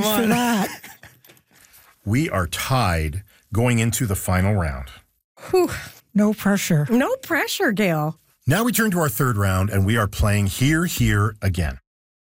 Thanks for that. We are tied going into the final round. Whew. No pressure. No pressure, Gail. Now we turn to our third round, and we are playing Here, Here, Again.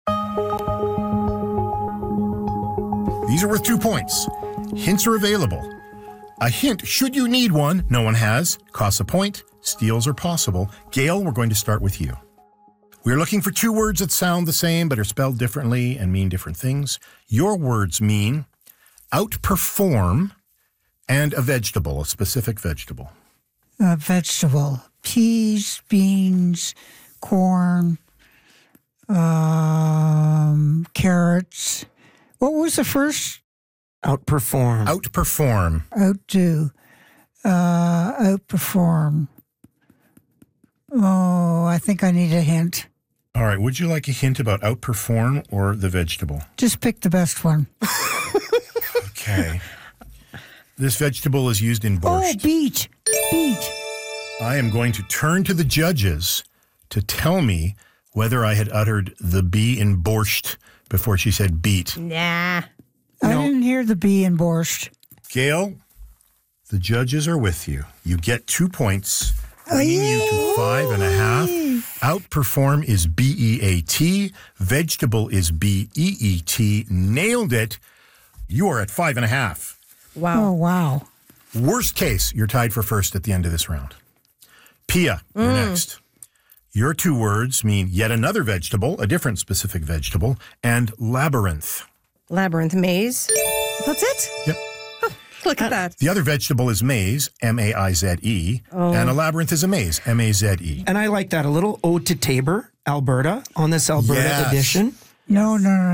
These are worth 2 points. Hints are available. A hint, should you need one, no one has, costs a point. Steals are possible. Gail, we're going to start with you. We're looking for 2 words that sound the same but are spelled differently and mean different things. Your words mean outperform and a vegetable, a specific vegetable. A vegetable. Peas, beans, corn, carrots. What was the first? Outperform. Outperform. Outdo. Outperform. Oh, I think I need a hint. All right, would you like a hint about outperform or the vegetable? Just pick the best one. Okay. This vegetable is used in borscht. Oh, beet. Beet. I am going to turn to the judges to tell me whether I had uttered the B in borscht before she said beet. Nah. I didn't hear the bee in borscht. Gail, the judges are with you. You get 2 points, bringing you to 5.5. Outperform is B-E-A-T. Vegetable is B-E-E-T. Nailed it. You are at 5.5. Wow. Oh, wow. Worst case, you're tied for first at the end of this round. Pia, you're next. Your 2 words mean yet another vegetable, a different specific vegetable, and labyrinth. Labyrinth maze. That's it? Yep. Look at that. The other vegetable is maize, M-A-I-Z-E, and a labyrinth is a maze, M-A-Z-E. And I like that. A little ode to Tabor, Alberta, on this Alberta Yes. edition. No.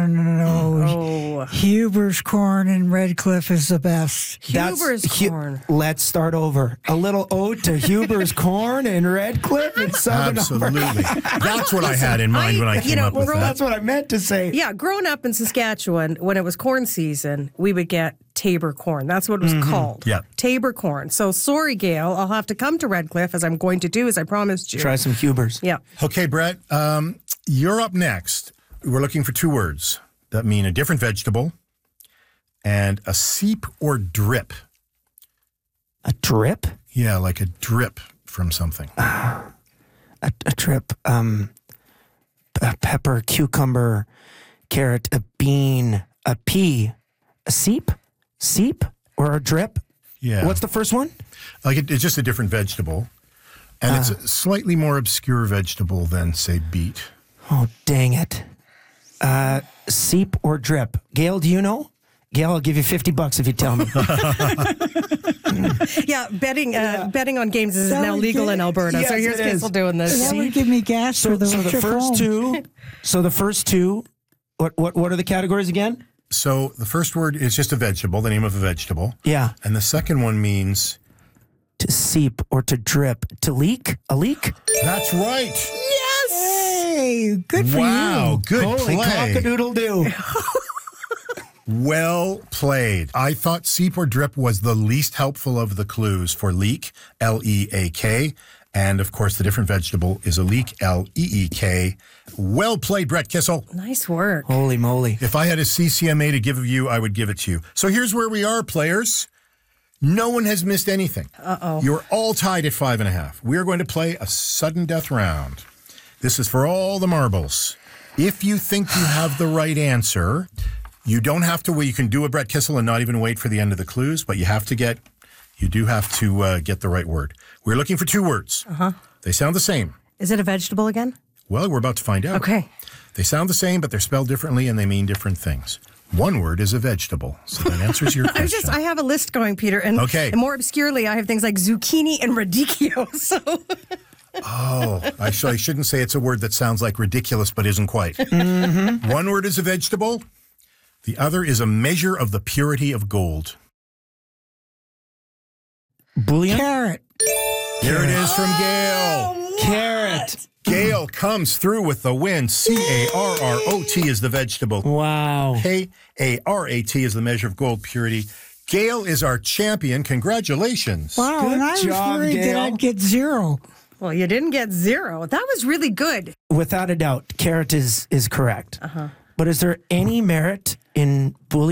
Oh. Huber's corn in Red Cliff is the best. Huber's corn. Let's start over. A little ode to Huber's corn in Red Cliff in Southern Absolutely. Alberta. That's what I had in mind when I came up with that. That's what I meant to say. Yeah, growing up in Saskatchewan, when it was corn season, we would get Tabor corn. That's what it was called. Yeah. Tabor corn. So sorry, Gail. I'll have to come to Red Cliff, as I'm going to do, as I promised you. Try some Huber's. Yeah. Okay, Brett, you're up next. We're looking for 2 words that mean a different vegetable and a seep or drip. A drip? Yeah, like a drip from something. A drip. A pepper, cucumber, carrot, a bean, a pea, a seep? Seep or a drip? Yeah. What's the first one? Like it's just a different vegetable. And it's a slightly more obscure vegetable than, say, beet. Oh, dang it. Seep or drip? Gail, do you know? Gail, I'll give you $50 if you tell me. Yeah, betting on games is now legal in Alberta. Yes, so here's it is. Kissel doing this. That would give me gas for the trip home. So the first two, what are the categories again? So the first word is just a vegetable, the name of a vegetable. Yeah. And the second one means... To seep or to drip. To leak? A leak? That's right. Yes! Hey, good for Wow, you. good Holy play. cock-a-doodle-doo. Well played. I thought seep or drip was the least helpful of the clues for leek, L-E-A-K. And, of course, the different vegetable is a leek, L-E-E-K. Well played, Brett Kissel. Nice work. Holy moly. If I had a CCMA to give you, I would give it to you. So here's where we are, players. No one has missed anything. Uh-oh. You're all tied at 5.5. We are going to play a sudden death round. This is for all the marbles. If you think you have the right answer, you don't have to wait. You can do a Brett Kissel and not even wait for the end of the clues, but you do have to get the right word. We're looking for 2 words. Uh-huh. They sound the same. Is it a vegetable again? Well, we're about to find out. Okay. They sound the same, but they're spelled differently and they mean different things. 1 word is a vegetable. So that answers your question. I have a list going, Peter. And, Okay. and more obscurely, I have things like zucchini and radicchio. So Oh, I shouldn't say it's a word that sounds like ridiculous but isn't quite. Mm-hmm. 1 word is a vegetable. The other is a measure of the purity of gold. Bouillon? Carrot. Here it is from Gail. Carrot. Gail comes through with the win. C-A-R-R-O-T is the vegetable. Wow. K-A-R-A-T is the measure of gold purity. Gail is our champion. Congratulations. Wow, Good and I was job, worried that Gail. I'd get 0. well, you didn't get 0. That was really good. Without a doubt, carrot is correct. Uh-huh. But is there any merit in bouillon?